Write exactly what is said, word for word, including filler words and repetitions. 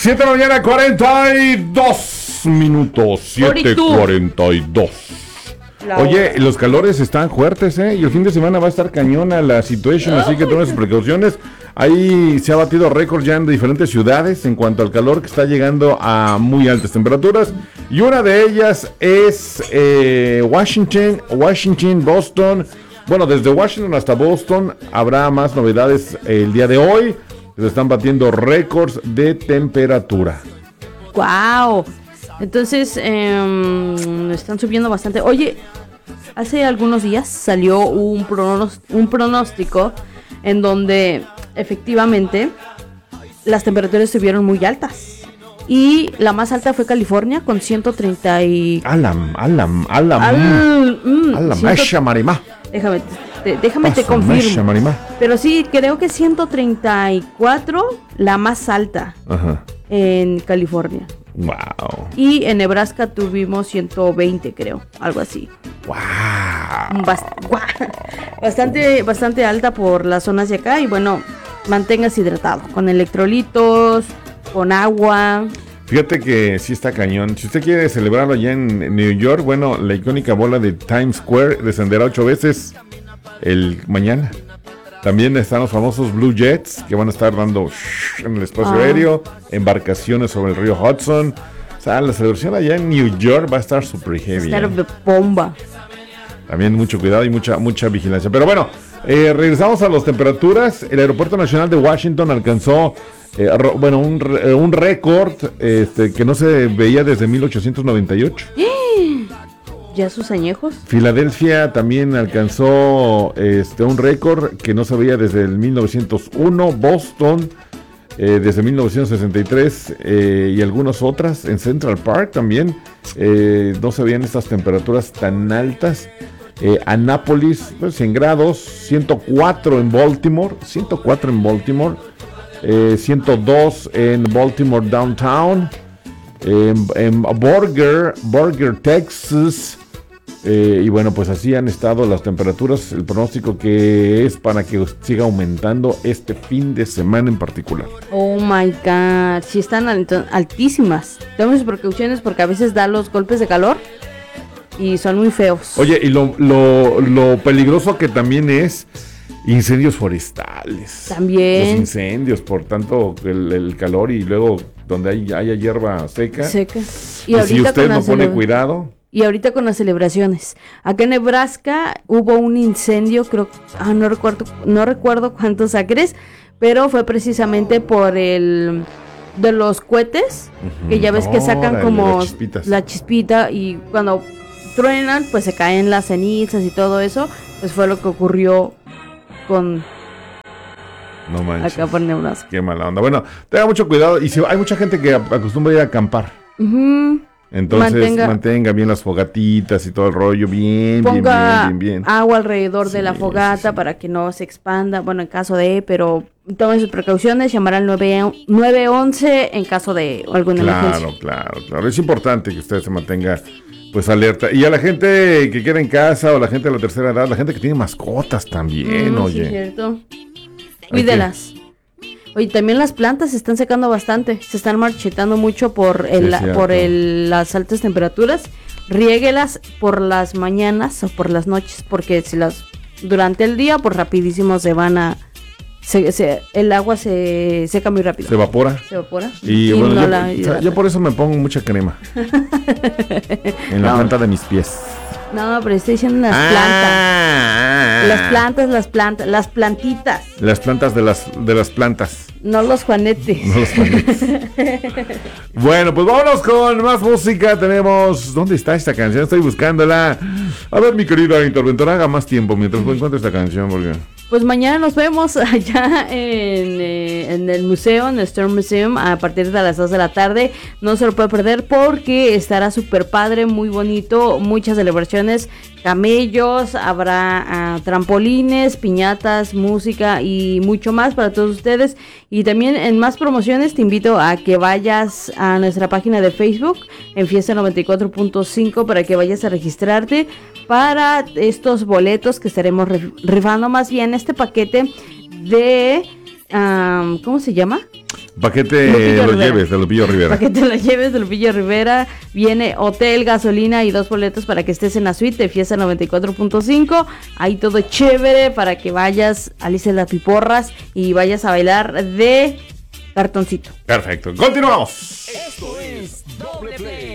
siete de la mañana, cuarenta y dos minutos. siete cuarenta y dos. Oye, los calores están fuertes, ¿eh? Y el fin de semana va a estar cañona la situación, así que tomen sus precauciones. Ahí se ha batido récords ya en diferentes ciudades en cuanto al calor, que está llegando a muy altas temperaturas. Y una de ellas es eh, Washington, Washington, Boston. Bueno, desde Washington hasta Boston habrá más novedades el día de hoy. Se están batiendo récords de temperatura. ¡Wow! Entonces, eh, están subiendo bastante. Oye, hace algunos días salió un, pronos- un pronóstico en donde efectivamente las temperaturas estuvieron muy altas. Y la más alta fue California con ciento treinta y... Alam, alam, alam. Al, mm, alam, ciento... masha, marimá. Déjame, te, déjame Paso, te confirmo. masha, marimá. Pero sí, creo que ciento treinta y cuatro, la más alta. Ajá. En California. Wow. Y en Nebraska tuvimos ciento veinte, creo, algo así. Wow. Bast- bastante, bastante alta por las zonas de acá. Y bueno, manténgase hidratado con electrolitos, con agua. Fíjate que sí está cañón. Si usted quiere celebrarlo allá en New York, bueno, la icónica bola de Times Square descenderá ocho veces el mañana. También están los famosos Blue Jets, que van a estar dando en el espacio ah. aéreo, embarcaciones sobre el río Hudson. O sea, la celebración allá en New York va a estar super heavy. Estar de bomba. También mucho cuidado y mucha mucha vigilancia. Pero bueno, eh, regresamos a las temperaturas. El Aeropuerto Nacional de Washington alcanzó eh, ro- bueno un, un récord este, que no se veía desde mil ochocientos noventa y ocho. ¿Ya sus añejos? Filadelfia también alcanzó este, un récord que no se veía desde el mil novecientos uno. Boston eh, desde mil novecientos sesenta y tres eh, y algunas otras. En Central Park también eh, no se veían estas temperaturas tan altas. Eh, Anápolis, pues, cien grados. ciento cuatro en Baltimore. ciento cuatro en Baltimore. Eh, ciento dos en Baltimore Downtown. En, en Burger, Burger, Texas. Eh, y bueno, pues así han estado las temperaturas. El pronóstico que es para que siga aumentando este fin de semana en particular. Oh my God, sí están alt- altísimas. Tenemos sus precauciones porque a veces da los golpes de calor y son muy feos. Oye, y lo, lo, lo peligroso que también es incendios forestales. También. Los incendios, por tanto, el, el calor y luego donde hay, haya hierba seca. Seca. Y, y si usted no pone celebra- cuidado. Y ahorita con las celebraciones. Acá en Nebraska hubo un incendio, creo, ah, no recuerdo, no recuerdo cuántos acres, pero fue precisamente por el de los cohetes, uh-huh. que ya ves que sacan oh, como la chispita y cuando truenan, pues se caen las cenizas y todo eso, pues fue lo que ocurrió con no manches, acá por Nebraska. Qué mala onda. Bueno, tenga mucho cuidado y si hay mucha gente que acostumbra ir a acampar. Uh-huh. Entonces mantenga, mantenga bien las fogatitas y todo el rollo, bien, ponga bien, bien, bien, bien. agua alrededor sí, de la fogata sí, sí. para que no se expanda, bueno, en caso de, pero tomen sus precauciones, llamar al nueve once en caso de alguna claro, emergencia. Claro, claro, claro, es importante que usted se mantenga pues alerta. Y a la gente que queda en casa o la gente de la tercera edad, la gente que tiene mascotas también, mm, oye. Sí, cierto. Cuídelas. Oye, también las plantas se están secando bastante, se están marchitando mucho por el, sí, por el, las altas temperaturas. Riéguelas por las mañanas o por las noches, porque si las durante el día, pues rapidísimo se van a, se, se, el agua se seca muy rápido. Se evapora. Se evapora. Y, y bueno, no yo, la, yo, yo por eso me pongo mucha crema en la no. planta de mis pies. No, pero estoy diciendo las ah, plantas. Ah, las plantas, las plantas, las plantitas. Las plantas de las de las plantas. No los juanetes. No los juanetes. Bueno, pues vámonos con más música. Tenemos... ¿Dónde está esta canción? Estoy buscándola. A ver, mi querida interventora, haga más tiempo mientras encuentro esta canción, porque... Pues mañana nos vemos allá en, eh, en el museo, en el Storm Museum, a partir de las dos de la tarde. No se lo puede perder porque estará súper padre, muy bonito, muchas celebraciones, camellos, habrá uh, trampolines, piñatas, música y mucho más para todos ustedes. Y también en más promociones te invito a que vayas a nuestra página de Facebook, en Fiesta noventa y cuatro punto cinco, para que vayas a registrarte para estos boletos que estaremos rifando, más bien este paquete de, um, ¿cómo se llama? Para que te Lupillo lo Rivera. lleves de Lupillo Rivera. Para que te lo lleves de Lupillo Rivera. Viene hotel, gasolina y dos boletos para que estés en la suite de Fiesta noventa y cuatro punto cinco. Ahí todo chévere para que vayas, alices las piporras y vayas a bailar de cartoncito. Perfecto. Continuamos. Esto es Doble Play.